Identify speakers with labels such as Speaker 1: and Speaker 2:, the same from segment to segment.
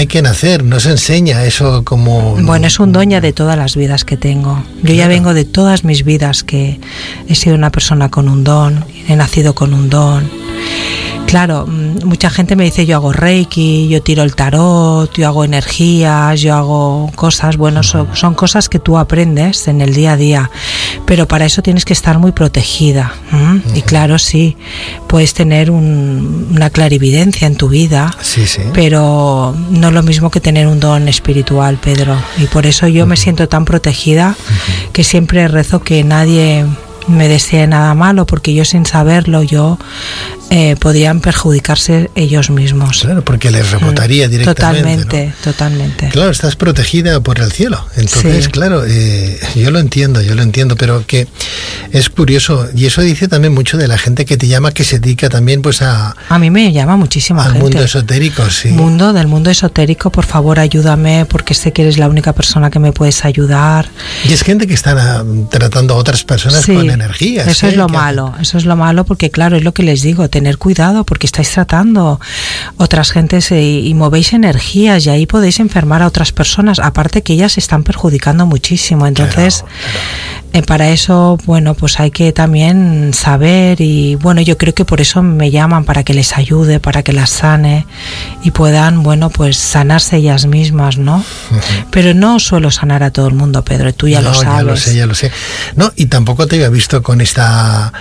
Speaker 1: hay que nacer, no se enseña eso como...
Speaker 2: Bueno, es un don ya de todas las vidas que tengo. Yo ya vengo de todas mis vidas, que he sido una persona con un don, he nacido con un don. Claro, mucha gente me dice, yo hago reiki, yo tiro el tarot, yo hago energías, yo hago cosas. Bueno, son cosas que tú aprendes en el día a día, pero para eso tienes que estar muy protegida. Y claro, sí, puedes tener una clarividencia en tu vida,
Speaker 1: sí, sí,
Speaker 2: pero no es lo mismo que tener un don espiritual, Pedro. Y por eso yo me siento tan protegida que siempre rezo que nadie me desee nada malo, porque yo sin saberlo podían perjudicarse ellos mismos.
Speaker 1: Claro, porque les rebotaría directamente.
Speaker 2: Totalmente.
Speaker 1: Claro, estás protegida por el cielo. Entonces, sí, claro, yo lo entiendo, pero que es curioso, y eso dice también mucho de la gente que te llama, que se dedica también pues a
Speaker 2: mí me llama muchísima gente.
Speaker 1: Al mundo esotérico, sí.
Speaker 2: Del mundo esotérico, por favor, ayúdame, porque sé que eres la única persona que me puedes ayudar.
Speaker 1: Y es gente que está tratando a otras personas con energías.
Speaker 2: Eso es lo malo, porque claro, es lo que les digo, tener cuidado, porque estáis tratando otras gentes y movéis energías, y ahí podéis enfermar a otras personas, aparte que ellas se están perjudicando muchísimo. Entonces, para eso, bueno, pues hay que también saber, y bueno, yo creo que por eso me llaman, para que les ayude, para que las sane y puedan, bueno, pues sanarse ellas mismas, ¿no? Pero no suelo sanar a todo el mundo, Pedro, tú ya lo sabes.
Speaker 1: Ya lo sé. No, y tampoco te había visto con esta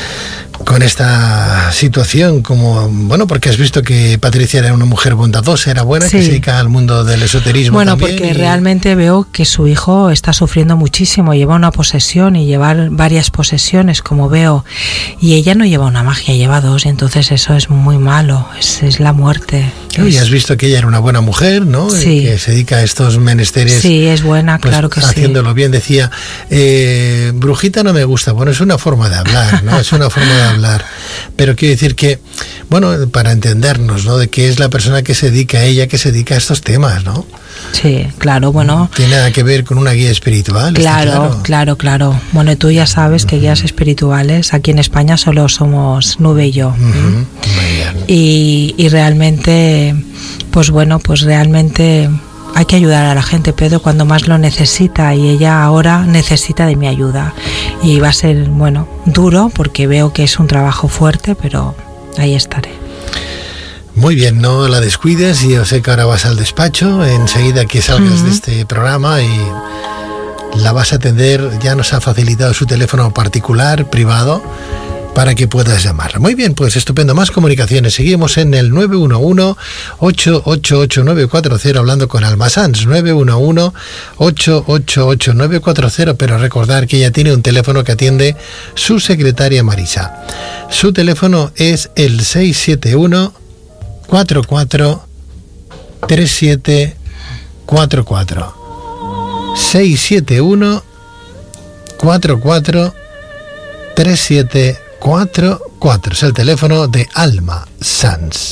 Speaker 1: situación, como, bueno, porque has visto que Patricia era una mujer bondadosa, era buena, que se dedica al mundo del esoterismo.
Speaker 2: Bueno,
Speaker 1: también,
Speaker 2: porque realmente veo que su hijo está sufriendo muchísimo, lleva una posesión y lleva varias posesiones, como veo, y ella no lleva una magia, lleva dos, y entonces eso es muy malo, es la muerte.
Speaker 1: Y has visto que ella era una buena mujer, ¿no?
Speaker 2: Sí.
Speaker 1: Que se dedica a estos menesteres.
Speaker 2: Sí, es buena,
Speaker 1: pues,
Speaker 2: claro que
Speaker 1: haciéndolo bien. Decía, brujita no me gusta. Bueno, es una forma de hablar, ¿no? Es una forma de hablar. Pero quiero decir que, bueno, para entendernos, ¿no? De que es la persona que se dedica a ella, que se dedica a estos temas, ¿no?
Speaker 2: Sí, claro, bueno.
Speaker 1: Tiene nada que ver con una guía espiritual.
Speaker 2: Claro. Bueno, tú ya sabes que guías espirituales, aquí en España solo somos Nube y yo.
Speaker 1: Muy bien.
Speaker 2: Y realmente, pues bueno, pues realmente hay que ayudar a la gente, Pedro, cuando más lo necesita, y ella ahora necesita de mi ayuda. Y va a ser, bueno, duro, porque veo que es un trabajo fuerte, pero ahí estaré.
Speaker 1: Muy bien, no la descuides, y yo sé que ahora vas al despacho, enseguida que salgas de este programa, y la vas a atender. Ya nos ha facilitado su teléfono particular, privado, para que puedas llamarla. Muy bien, pues estupendo. Más comunicaciones. Seguimos en el 911-888-940, hablando con Alma Sanz. 911-888-940, pero recordar que ella tiene un teléfono que atiende su secretaria Marisa. Su teléfono es el 671-44-3744. 671-44-3744. Es el teléfono de Alma Sanz.